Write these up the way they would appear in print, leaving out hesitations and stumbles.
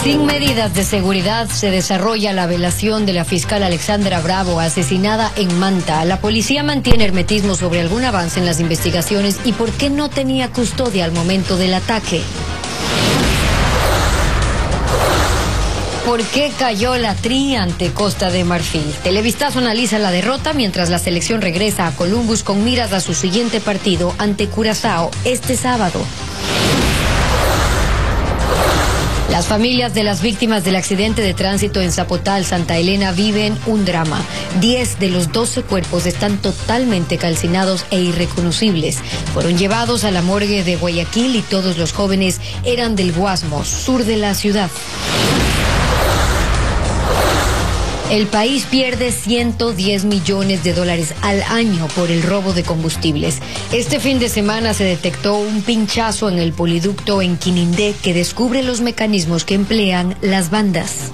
Sin medidas de seguridad se desarrolla la velación de la fiscal Alexandra Bravo, asesinada en Manta. La policía mantiene hermetismo sobre algún avance en las investigaciones y por qué no tenía custodia al momento del ataque. ¿Por qué cayó la Tri ante Costa de Marfil? Televistazo analiza la derrota mientras la selección regresa a Columbus con miras a su siguiente partido ante Curazao este sábado. Las familias de las víctimas del accidente de tránsito en Zapotal, Santa Elena, viven un drama. 10 de los 12 cuerpos están totalmente calcinados e irreconocibles. Fueron llevados a la morgue de Guayaquil y todos los jóvenes eran del Guasmo, sur de la ciudad. El país pierde $110 millones al año por el robo de combustibles. Este fin de semana se detectó un pinchazo en el poliducto en Quinindé que descubre los mecanismos que emplean las bandas.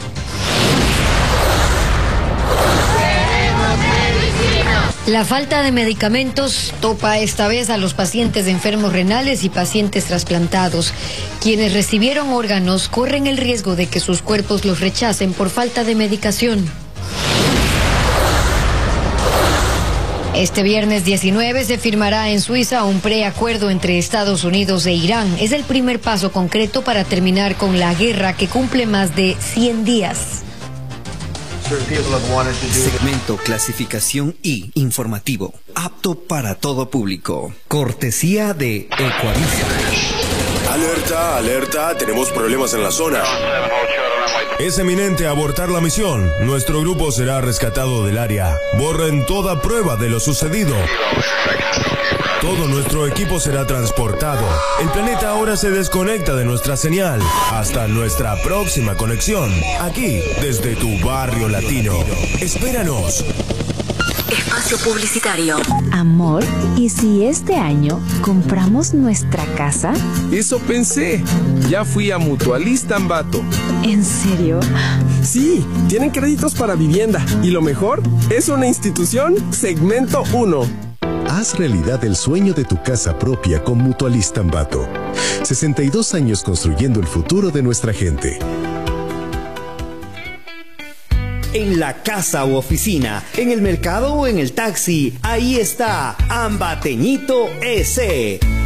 La falta de medicamentos topa esta vez a los pacientes enfermos renales y pacientes trasplantados. Quienes recibieron órganos corren el riesgo de que sus cuerpos los rechacen por falta de medicación. Este viernes 19 se firmará en Suiza un preacuerdo entre Estados Unidos e Irán. Es el primer paso concreto para terminar con la guerra que cumple más de 100 días. Segmento clasificación I informativo, apto para todo público. Cortesía de Ecuavisa. Alerta, alerta, tenemos problemas en la zona. Es eminente abortar la misión. Nuestro grupo será rescatado del área. Borren toda prueba de lo sucedido. Todo nuestro equipo será transportado. El planeta ahora se desconecta de nuestra señal. Hasta nuestra próxima conexión. Aquí, desde tu barrio latino. Espéranos. Espacio publicitario. Amor, ¿y si este año compramos nuestra casa? Eso pensé. Ya fui a Mutualista Ambato. ¿En serio? Sí, tienen créditos para vivienda. Y lo mejor, es una institución segmento 1. Haz realidad el sueño de tu casa propia con Mutualista Ambato. 62 años construyendo el futuro de nuestra gente. En la casa u oficina, en el mercado o en el taxi, ahí está Ambateñito S.